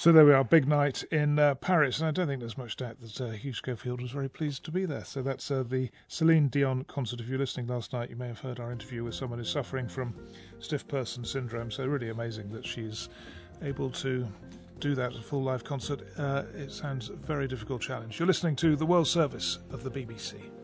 So there we are, big night in Paris, and I don't think there's much doubt that Hugh Schofield was very pleased to be there. So that's the Celine Dion concert. If you were listening last night, you may have heard our interview with someone who's suffering from stiff person syndrome, so really amazing that she's able to do that as a full live concert. It sounds a very difficult challenge. You're listening to The World Service of the BBC.